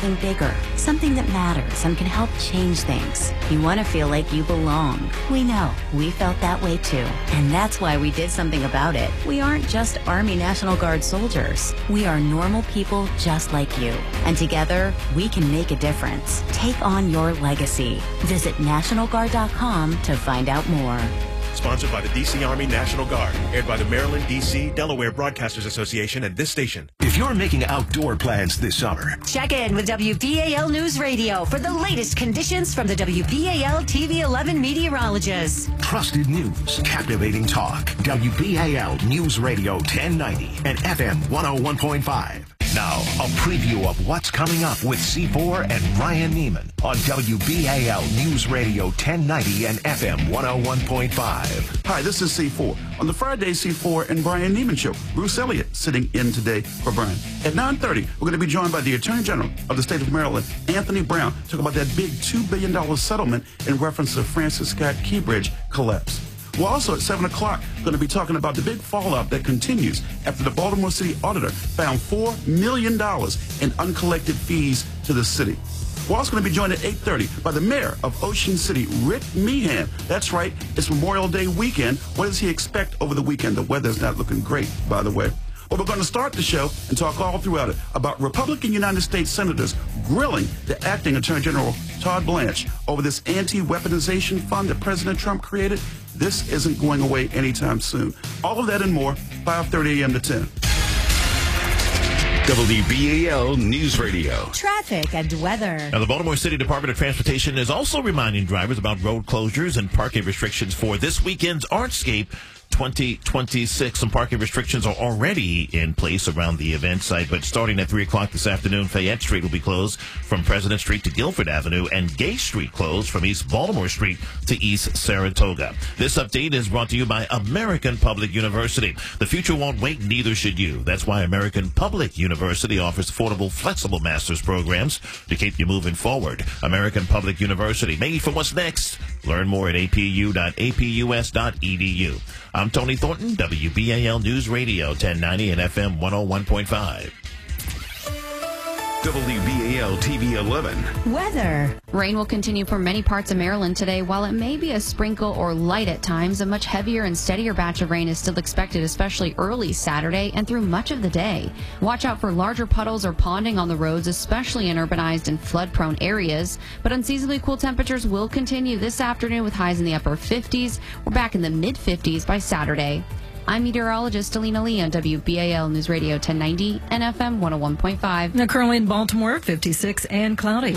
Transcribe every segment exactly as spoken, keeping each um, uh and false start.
something bigger, something that matters and can help change things. You want to feel like you belong. We know. We felt that way too. And that's why we did something about it. We aren't just Army National Guard soldiers. We are normal people just like you. And together, we can make a difference. Take on your legacy. Visit National Guard dot com to find out more. Sponsored by the D C Army National Guard. Aired by the Maryland, D C, Delaware Broadcasters Association and this station. If you're making outdoor plans this summer, check in with W P A L News Radio for the latest conditions from the W P A L T V eleven meteorologists. Trusted news, captivating talk. W P A L News Radio ten ninety and F M one oh one point five. Now, a preview of what's coming up with C four and Ryan Neiman on W B A L News Radio ten ninety and F M one oh one point five. Hi, this is C four. On the Friday C four and Brian Neiman Show, Bruce Elliott sitting in today for Brian. At nine thirty, we're going to be joined by the Attorney General of the state of Maryland, Anthony Brown, to talk about that big two billion dollars settlement in reference to the Francis Scott Key Bridge collapse. We're also at seven o'clock going to be talking about the big fallout that continues after the Baltimore City auditor found four million dollars in uncollected fees to the city. We're also going to be joined at eight thirty by the mayor of Ocean City, Rick Meehan. That's right, it's Memorial Day weekend. What does he expect over the weekend? The weather's not looking great, by the way. But we're going to start the show and talk all throughout it about Republican United States senators grilling the acting Attorney General Todd Blanche over this anti-weaponization fund that President Trump created. This isn't going away anytime soon. All of that and more, five thirty a.m. to ten. W B A L News Radio. Traffic and weather. Now, the Baltimore City Department of Transportation is also reminding drivers about road closures and parking restrictions for this weekend's Artscape twenty twenty-six. Some parking restrictions are already in place around the event site, but starting at three o'clock this afternoon, Fayette Street will be closed from President Street to Guilford Avenue, and Gay Street closed from East Baltimore Street to East Saratoga. This update is brought to you by American Public University. The future won't wait, neither should you. That's why American Public University offers affordable, flexible master's programs to keep you moving forward. American Public University, made for what's next. Learn more at a p u dot a p u s dot e d u. I'm Tony Thornton, W B A L News Radio ten ninety and F M one oh one point five. W B A L T V eleven. Weather. Rain will continue for many parts of Maryland today. While it may be a sprinkle or light at times, a much heavier and steadier batch of rain is still expected, especially early Saturday and through much of the day. Watch out for larger puddles or ponding on the roads, especially in urbanized and flood-prone areas. But unseasonably cool temperatures will continue this afternoon with highs in the upper fifties. We're back in the mid-fifties by Saturday. I'm meteorologist Alina Lee on W B A L News Radio ten ninety and F M one oh one point five. Now currently in Baltimore, fifty-six and cloudy.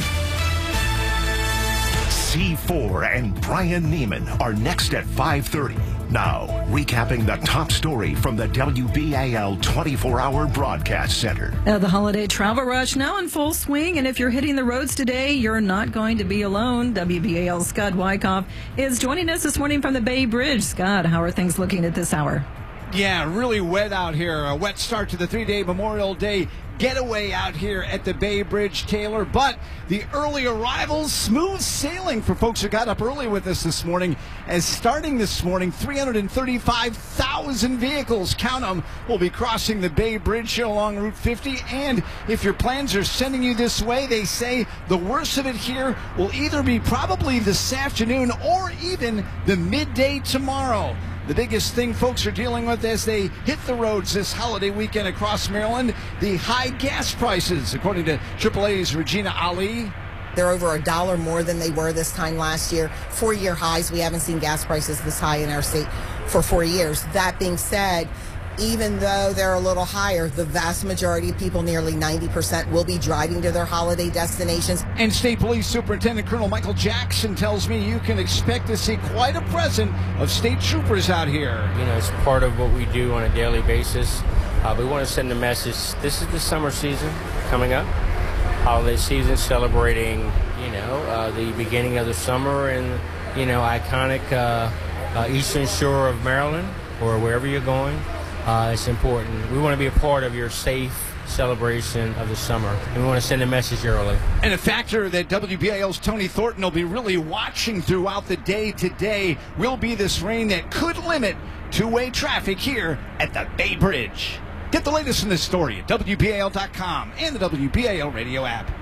C four and Brian Neiman are next at five thirty. Now, recapping the top story from the W B A L twenty-four hour broadcast center. Uh, the holiday travel rush now in full swing, and if you're hitting the roads today, you're not going to be alone. W B A L's Scott Wyckoff is joining us this morning from the Bay Bridge. Scott, how are things looking at this hour? Yeah, really wet out here. A wet start to the three-day Memorial Day getaway out here at the Bay Bridge, Taylor. But the early arrivals, smooth sailing for folks who got up early with us this morning. As starting this morning, three hundred thirty-five thousand vehicles, count them, will be crossing the Bay Bridge along Route fifty. And if your plans are sending you this way, they say the worst of it here will either be probably this afternoon or even the midday tomorrow. The biggest thing folks are dealing with as they hit the roads this holiday weekend across Maryland, the high gas prices, according to triple A's Regina Ali. They're over a dollar more than they were this time last year. Four-year highs. We haven't seen gas prices this high in our state for four years. That being said, even though they're a little higher, the vast majority of people, nearly ninety percent, will be driving to their holiday destinations. And State Police Superintendent Colonel Michael Jackson tells me you can expect to see quite a presence of state troopers out here. You know, it's part of what we do on a daily basis. Uh, we want to send a message. This is the summer season coming up. Holiday season celebrating, you know, uh, the beginning of the summer and, you know, iconic uh, uh, eastern shore of Maryland or wherever you're going. Uh, it's important. We want to be a part of your safe celebration of the summer, and we want to send a message early. And a factor that W B A L's Tony Thornton will be really watching throughout the day today will be this rain that could limit two-way traffic here at the Bay Bridge. Get the latest in this story at W B A L dot com and the W B A L radio app.